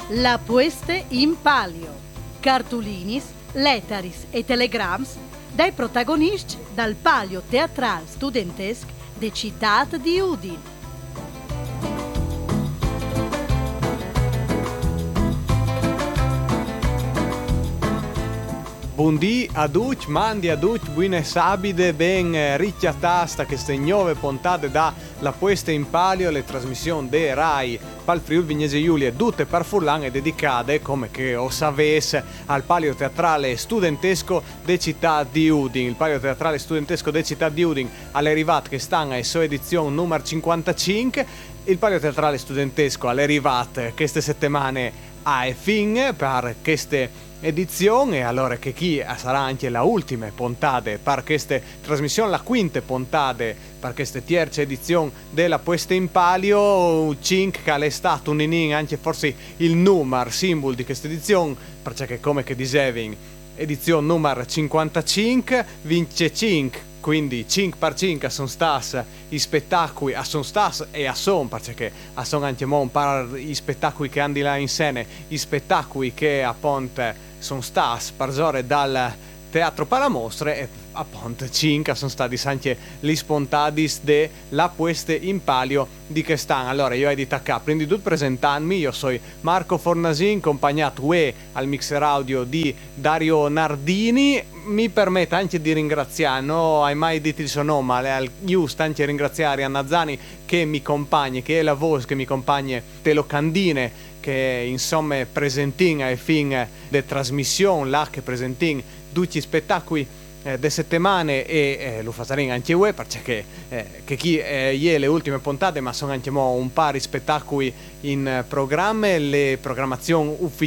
La Pueste in Palio. Cartulinis, lettaris e telegrams dai protagonisti dal Palio Teatral Studentesc de Citat di Udin. Buondì a tutti, mandi a tutti, buone sabide, ben ricchiatasta che ste nuove puntate da La Puesta in Palio, le trasmissioni de Rai Pal Friuli Vignese Giulia, tutte per Furlan e dedicate, come che o savesse, al Palio Teatrale Studentesco de Città di Udin. Il Palio Teatrale Studentesco de Città di Udin alle arrivate che stanno a sua edizione numero 55. Il Palio Teatrale Studentesco alle arrivate queste settimane a fin per queste edizione, allora che chi sarà anche la ultima puntata per queste trasmissioni, la quinta puntata per questa terza edizione della Puesta in Palio, 5 che è stato un inning anche forse il numero simbolo di questa edizione, perché come che dicevi edizione numero 55 vince 5, quindi 5 per 5 sono stati i spettacoli, sono stati e sono, perché sono anche un par i spettacoli che hanno là in scena, i spettacoli che appunto sono stati partori dal Teatro Palamostre e appunto 5 sono stati anche gli spontati della Puesta in Palio di quest'anno. Allora io edito a capo, quindi tutto presentarmi, io sono Marco Fornasin, accompagnato al mixer audio di Dario Nardini. Mi permette anche di ringraziare, no, hai mai detto il suo nome, al giusto anche ringraziare Anna Zani che mi accompagna, che è la voce che mi accompagna te lo candine, che insomma presentin ai fin de trasmissione là che presentin tutti gli spettacoli de settimane e lo faranno anche voi perché che chi è le ultime puntate ma sono anche un paio di spettacoli in programma, le programmazioni ufficiali